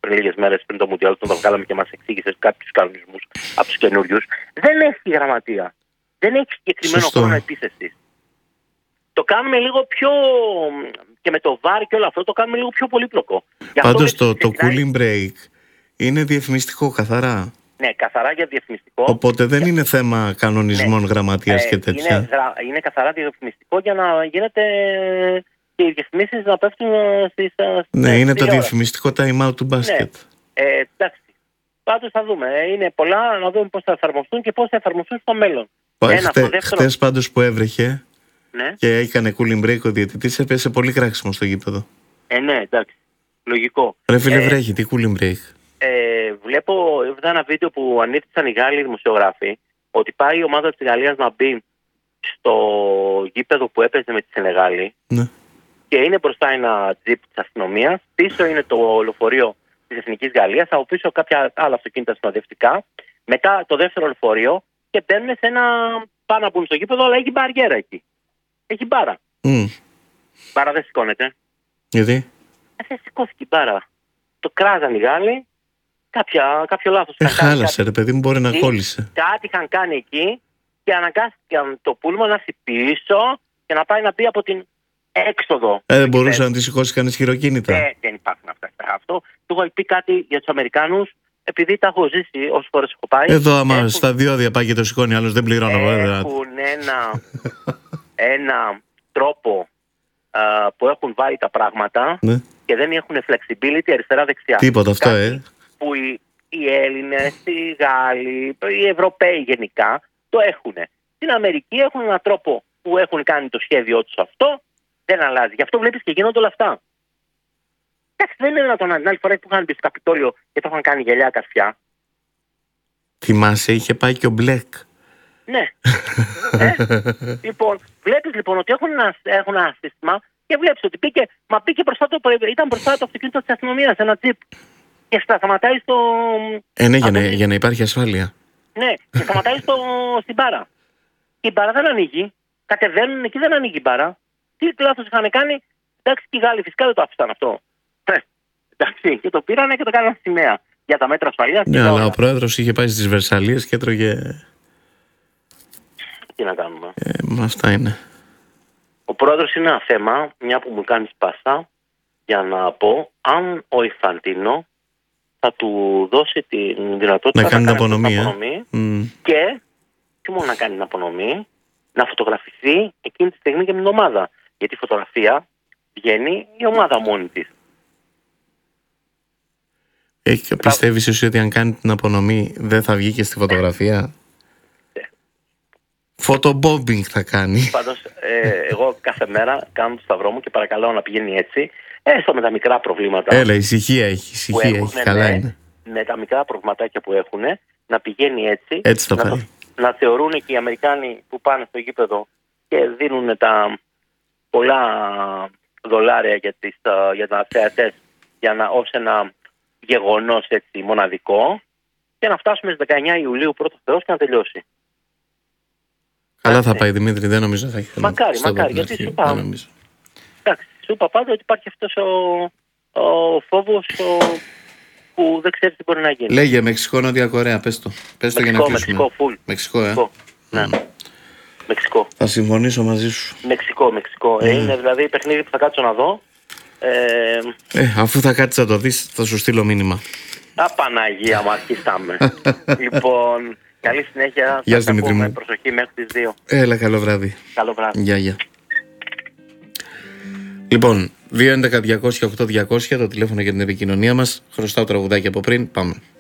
πριν λίγες μέρες πριν το Μουντιάλ, τον το βγάλαμε και μας εξήγησε κάποιους κανονισμούς από τους καινούριους. Δεν έχει γραμματεία. Δεν έχει συγκεκριμένο χρόνο επίθεσης. Το κάνουμε λίγο πιο. Και με το VAR και όλο αυτό το κάνουμε λίγο πιο πολύπλοκο. Πάντως το cooling break είναι διαφημιστικό καθαρά. Ναι, καθαρά για διαφημιστικό. Οπότε δεν είναι θέμα κανονισμών, γραμματείας και τέτοια. Είναι καθαρά διαφημιστικό για να γίνεται και οι διαφημίσεις να πέφτουν στις. Ναι, είναι το διαφημιστικό time out του μπάσκετ. Ναι. Εντάξει. Πάντως θα δούμε. Είναι πολλά, να δούμε πώς θα εφαρμοστούν και πώς θα εφαρμοστούν στο μέλλον. Χθες πάντως που έβρεχε. Ναι. Και έκανε cooling break ο διαιτητής, έπεσε πολύ κράξιμο στο γήπεδο. Ναι, εντάξει. Λογικό. Ρε φίλε, βρέχει, τι cooling break. Είδα ένα βίντεο που ανήθησαν οι Γάλλοι δημοσιογράφοι ότι πάει η ομάδα της Γαλλίας να μπει στο γήπεδο που έπαιζε με τη Σενεγάλη. Ναι. Και είναι μπροστά ένα τζιπ της αστυνομίας, πίσω είναι το λεωφορείο της Εθνικής Γαλλίας, από πίσω κάποια άλλα αυτοκίνητα συνοδευτικά, μετά το δεύτερο λεωφορείο και μπαίνουν σε ένα. Πάνε να μπουν στο γήπεδο, αλλά έχει μπαριέρα εκεί. Έχει μπάρα. Μπάρα δεν σηκώνεται. Γιατί? Δεν σηκώθηκε η μπάρα. Το κράζαν οι Γάλλοι. Κάποιο λάθος. Χάλασε, ρε παιδί μου, μπορεί να κόλλησε. Κάτι είχαν κάνει εκεί και αναγκάστηκαν το πούλμα να έρθει πίσω και να πάει να μπει από την έξοδο. Δεν μπορούσε να τη σηκώσει κανείς χειροκίνητα. Δεν υπάρχουν αυτά. Αυτό του έχω πει κάτι για τους Αμερικάνους, επειδή τα έχω ζήσει όσες φορές έχω πάει. Εδώ, άμα στα διόδια πάει και το σηκώνει, άλλος δεν πληρώνω. Έχουν ένα τρόπο που έχουν βάλει τα πράγματα, ναι, και δεν έχουν flexibility αριστερά-δεξιά. Τίποτα αυτό, που οι Έλληνες, οι Γάλλοι, οι Ευρωπαίοι γενικά το έχουν. Στην Αμερική έχουν έναν τρόπο που έχουν κάνει το σχέδιό τους αυτό, δεν αλλάζει. Γι' αυτό βλέπεις και γίνονται όλα αυτά. Εντάξει, δεν είναι δυνατόν την άλλη φορά που είχαν μπει στο Καπιτόλιο και το είχαν κάνει γελιά καρφιά. Θυμάσαι, είχε πάει και ο Μπλεκ. Ναι. Λοιπόν, βλέπεις λοιπόν ότι έχουν ένα σύστημα και βλέπεις ότι πήγε μπροστά ήταν μπροστά το αυτοκίνητο της αστυνομίας, ένα τζιπ. Και σταματάει στο. Ναι, για να υπάρχει ασφάλεια. Ναι, και σταματάει στην μπάρα. Και η μπάρα δεν ανοίγει. Κατεβαίνουν εκεί, δεν ανοίγει η μπάρα. Τι λάθος είχαν κάνει. Εντάξει, και οι Γάλλοι φυσικά δεν το άφησαν αυτό. Εντάξει, και το πήρανε και το κάνανε σημαία για τα μέτρα ασφαλείας. Ναι, αλλά ο πρόεδρος είχε πάει στις Βερσαλίες και έτρωγε. Τι να κάνουμε. Αυτά είναι. Ο πρόεδρος είναι ένα θέμα, μια που μου κάνει πάσα, για να πω αν ο Ιφαντίνο θα του δώσει τη δυνατότητα να κάνει την απονομή και μόνο να κάνει την απονομή, να φωτογραφηθεί εκείνη τη στιγμή και με την ομάδα. Γιατί η φωτογραφία βγαίνει η ομάδα μόνη της. Πιστεύεις εσύ ότι αν κάνει την απονομή δεν θα βγει και στη φωτογραφία? Φωτομπόμπινγκ θα κάνει. Πάντως, εγώ κάθε μέρα κάνω το σταυρό μου και παρακαλώ να πηγαίνει έτσι. Έστω με τα μικρά προβλήματα. Έλα, ησυχία έχει. Καλά είναι. Με τα μικρά προβληματάκια που έχουν, να πηγαίνει έτσι. Έτσι θα πάει. Να θεωρούν και οι Αμερικάνοι που πάνε στο γήπεδο και δίνουν τα πολλά δολάρια για τα θεατές ως ένα γεγονός έτσι μοναδικό και να φτάσουμε στις 19 Ιουλίου πρώτο Θεός και να τελειώσει. Καλά θα πάει, Δημήτρη, δεν νομίζω θα έχει θέμα. Μακάρι, γιατί σου πάω. Εντάξει, σου είπα πάντα ότι υπάρχει αυτός ο φόβος που δεν ξέρει τι μπορεί να γίνει. Λέγε Μεξικό, Νότια Κορέα, πες το για να κλείσουμε. Μεξικό, full. Μεξικό, Ναι. Μεξικό. Θα συμφωνήσω μαζί σου. Μεξικό. Είναι δηλαδή παιχνίδι που θα κάτσω να δω. Αφού θα κάτσεις να το δεις, θα σου στείλω μήνυμα. Παναγία μου, αρχίσαμε. Λοιπόν, καλή συνέχεια. Γεια σου, Δημήτρη μου. Προσοχή μέχρι τις 2. Έλα, καλό βράδυ. Καλό βράδυ. Γεια. Λοιπόν, 211-200-8200 το τηλέφωνο για την επικοινωνία μας. Χρωστάω τραγουδάκι από πριν. Πάμε.